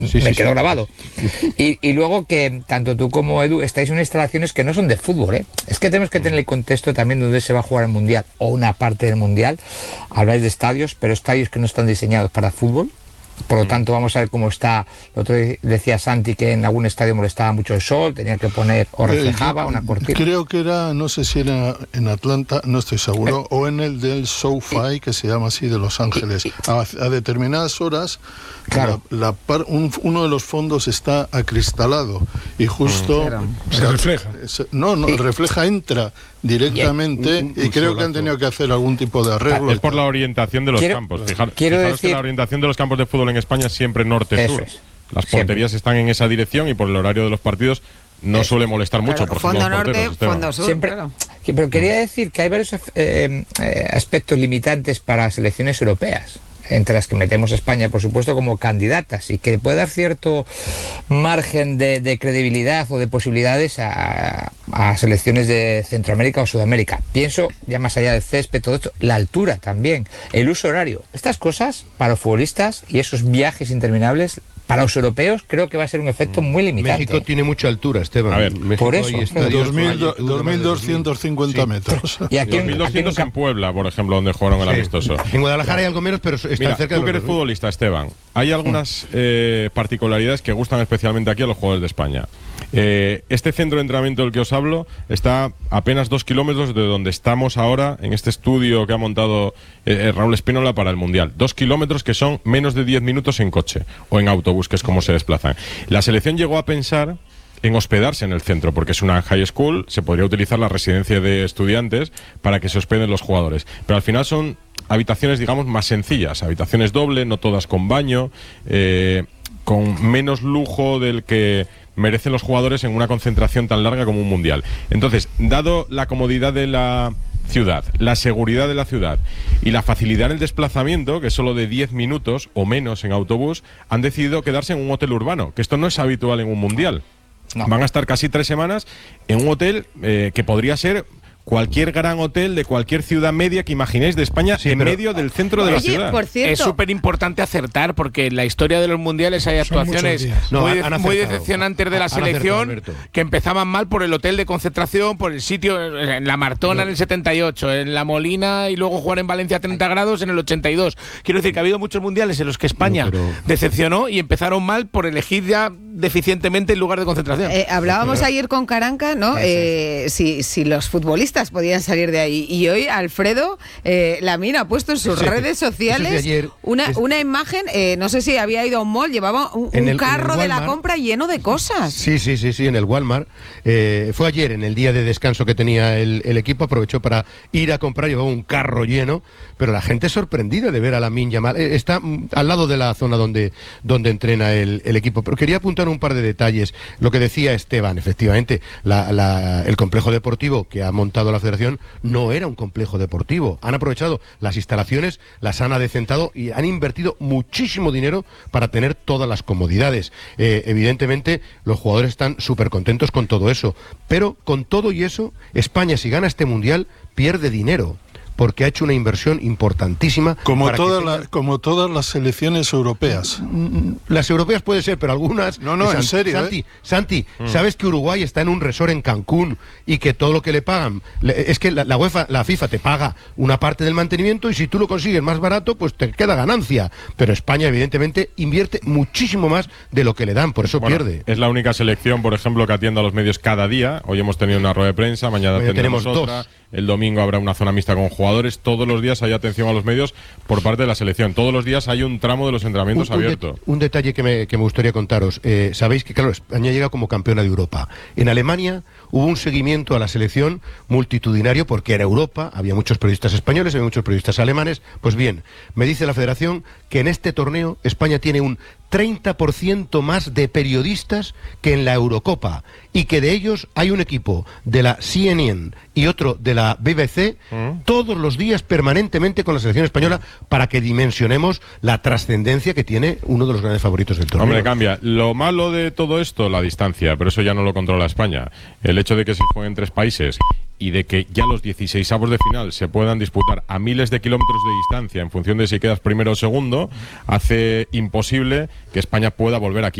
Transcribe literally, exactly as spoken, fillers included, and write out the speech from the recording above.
Sí, me sí, quedó sí. grabado. Y, y luego que tanto tú como Edu estáis en instalaciones que no son de fútbol, ¿eh? Es que tenemos que tener el contexto también donde se va a jugar el Mundial, o una parte del Mundial. Habláis de estadios, pero estadios que no están diseñados para fútbol. Por lo tanto, vamos a ver cómo está. El otro día decía Santi que en algún estadio molestaba mucho el sol, tenía que poner o reflejaba Eh, yo una cortina. Creo que era, no sé si era en Atlanta, no estoy seguro, o en el del SoFi, que se llama así, de Los Ángeles. A, a determinadas horas, Claro. la, la par, un, uno de los fondos está acristalado y justo... Claro. o sea, Se refleja. se- no, no, refleja, entra directamente Un- un- y un creo que han solazo. tenido que hacer algún tipo de arreglo. Es por la orientación de los Quiero- campos. Fijar, quiero fijaros que decir- la orientación de los campos de fútbol en España es siempre norte-sur. Eso es. Las Siempre. porterías están en esa dirección y por el horario de los partidos no Eso. suele molestar mucho. Claro, por fondo ejemplo, los norte, porteros, Esteban. fondo sur. Siempre, claro. que- pero quería decir que hay varios eh, eh, aspectos limitantes para selecciones europeas, entre las que metemos a España, por supuesto, como candidatas, y que puede dar cierto margen de, de credibilidad o de posibilidades a, a selecciones de Centroamérica o Sudamérica. Pienso, ya más allá del césped, todo esto, la altura también, el uso horario. Estas cosas, para los futbolistas y esos viajes interminables, para los europeos, creo que va a ser un efecto muy limitante. México tiene mucha altura, Esteban. A ver, México por eso, hay claro. estadios dos mil, con altitud de dos más mil de doscientos cincuenta Sí. metros. Y aquí, en- dos mil aquí en un doscientos en campo- Puebla, por ejemplo, donde jugaron el Sí. amistoso. En Guadalajara hay algo menos, pero está Mira, cerca tú de que los eres dos. futbolista, Esteban, hay algunas eh, particularidades que gustan especialmente aquí a los jugadores de España. Eh, este centro de entrenamiento del que os hablo está a apenas dos kilómetros de donde estamos ahora, en este estudio que ha montado eh, Raúl Espínola para el Mundial. Dos kilómetros que son menos de diez minutos en coche o en autobús, que es como se desplazan. La selección llegó a pensar en hospedarse en el centro, porque es una high school, se podría utilizar la residencia de estudiantes para que se hospeden los jugadores. Pero al final son habitaciones, digamos, más sencillas, habitaciones doble, no todas con baño, eh, con menos lujo del que merecen los jugadores en una concentración tan larga como un mundial. Entonces, dado la comodidad de la ciudad, la seguridad de la ciudad y la facilidad en el desplazamiento, que es solo de diez minutos o menos en autobús, han decidido quedarse en un hotel urbano, que esto no es habitual en un mundial. No. Van a estar casi tres semanas en un hotel eh, que podría ser cualquier gran hotel de cualquier ciudad media que imaginéis de España, en pero- medio del centro de la Oye, ciudad. por Es cierto, súper importante acertar porque en la historia de los mundiales hay Son actuaciones muchos días. No, muy, han- han muy acertado. decepcionantes de la Han acertado, selección Alberto. que empezaban mal por el hotel de concentración, por el sitio en la Martona en el setenta y ocho, en la Molina y luego jugar en Valencia a treinta grados en el ochenta y dos. Quiero decir que ha habido muchos mundiales en los que España No, pero- decepcionó y empezaron mal por elegir ya deficientemente el lugar de concentración. eh, hablábamos ayer con Caranca, ¿no? Eh, si, si los futbolistas podían salir de ahí. Y hoy Alfredo eh, Lamín ha puesto en sus Ese- redes eso es de sociales ayer. una, Es- una imagen, eh, no sé si había ido a un mall, llevaba un, En un el- en carro el de la Walmart. compra lleno de cosas. Sí, sí, sí, sí, en el Walmart. Eh, fue ayer, en el día de descanso que tenía el, el equipo, aprovechó para ir a comprar, llevaba un carro lleno, pero la gente sorprendida de ver a Lamine Yamal. Eh, está mm, al lado de la zona donde, donde entrena el, el equipo. Pero quería apuntar un par de detalles. Lo que decía Esteban, efectivamente, la- la- el complejo deportivo que ha montado la federación no era un complejo deportivo. Han aprovechado las instalaciones, las han adecentado y han invertido muchísimo dinero para tener todas las comodidades. Eh, evidentemente, los jugadores están súper contentos con todo eso. Pero con todo y eso, España, si gana este mundial, pierde dinero, porque ha hecho una inversión importantísima. Como, para que toda tenga- la- como todas las selecciones europeas. Las europeas puede ser, pero algunas... No, no, en San- serio, Santi, ¿eh? Santi, ¿sabes que Uruguay está en un resort en Cancún y que todo lo que le pagan... le- es que la, la UEFA, la FIFA te paga una parte del mantenimiento y si tú lo consigues más barato, pues te queda ganancia. Pero España, evidentemente, invierte muchísimo más de lo que le dan, por eso Bueno, pierde. es la única selección, por ejemplo, que atiende a los medios cada día. Hoy hemos tenido una rueda de prensa, mañana Mañana tendremos tenemos otra. dos. El domingo habrá una zona mixta con jugadores. Todos los días hay atención a los medios por parte de la selección. Todos los días hay un tramo de los entrenamientos Un- un de- abierto. Un detalle que me, que me gustaría contaros. Eh, Sabéis que, claro, España llega como campeona de Europa. En Alemania hubo un seguimiento a la selección multitudinario porque era Europa, había muchos periodistas españoles, había muchos periodistas alemanes. Pues bien, me dice la federación que en este torneo España tiene un treinta por ciento más de periodistas que en la Eurocopa y que de ellos hay un equipo de la C N N y otro de la B B C todos los días permanentemente con la selección española para que dimensionemos la trascendencia que tiene uno de los grandes favoritos del torneo. Hombre, cambia. Lo malo de todo esto, la distancia, pero eso ya no lo controla España. El hecho de que se jueguen tres países y de que ya los dieciseisavos de final se puedan disputar a miles de kilómetros de distancia en función de si quedas primero o segundo, hace imposible que España pueda volver aquí